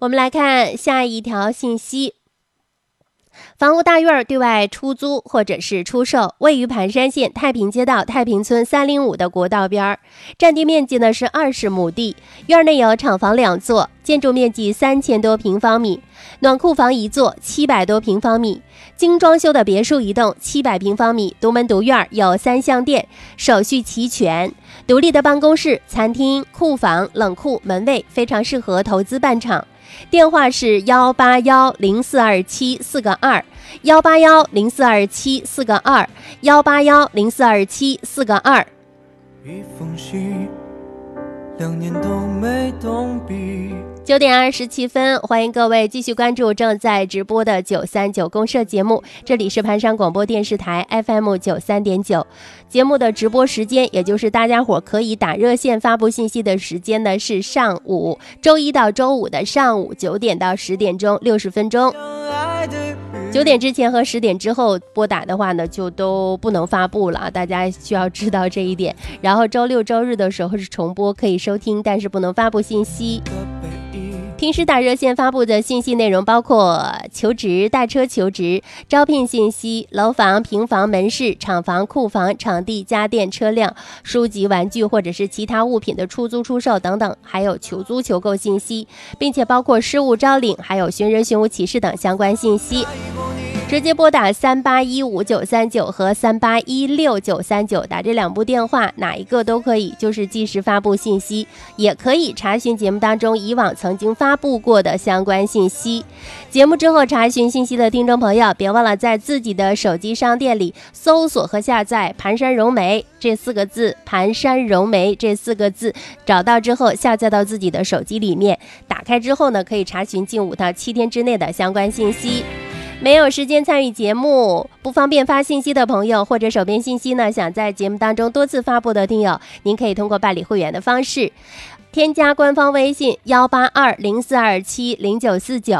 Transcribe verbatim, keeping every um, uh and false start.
我们来看下一条信息。房屋大院对外出租或者是出售位于盘山县太平街道太平村三零五的国道边，占地面积呢是二十亩地，院内有厂房两座，建筑面积三千多平方米，暖库房一座，七百多平方米，精装修的别墅一栋，七百平方米，独门独院，有三项电，手续齐全，独立的办公室、餐厅、库房、冷库、门卫，非常适合投资办厂。电话是幺八幺零四二七四个二，幺八幺零四二七四个二，幺八幺零四二七四个二。一封信，两年都没动笔。九点二十七分，欢迎各位继续关注正在直播的九三九公社节目，这里是盘山广播电视台 F M 九三点九。节目的直播时间，也就是大家伙可以打热线发布信息的时间呢，是上午周一到周五的上午九点到十点钟，六十分钟。九点之前和十点之后拨打的话呢，就都不能发布了，大家需要知道这一点。然后周六周日的时候是重播，可以收听，但是不能发布信息。平时打热线发布的信息内容包括求职、带车求职、招聘信息、楼房、平房、门市、厂房、库房、场地、家电、车辆、书籍、玩具或者是其他物品的出租出售等等，还有求租求购信息，并且包括失物招领，还有寻人寻物启事等相关信息。直接拨打三八一五九三九和三八一六九三九，打这两部电话哪一个都可以，就是即时发布信息，也可以查询节目当中以往曾经发布过的相关信息。节目之后查询信息的听众朋友，别忘了在自己的手机商店里搜索和下载盘山融媒这四个字，盘山融媒这四个字，找到之后下载到自己的手机里面，打开之后呢，可以查询近五到七天之内的相关信息。没有时间参与节目，不方便发信息的朋友，或者手边信息呢想在节目当中多次发布的听友，您可以通过办理会员的方式添加官方微信幺八二零四二七零九四九